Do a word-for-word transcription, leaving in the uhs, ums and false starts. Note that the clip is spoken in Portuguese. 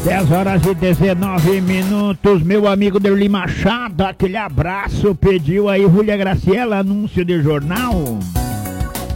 dez horas e dezenove minutos, meu amigo Derli Machado, aquele abraço, pediu aí Júlia Graciela, anúncio de jornal.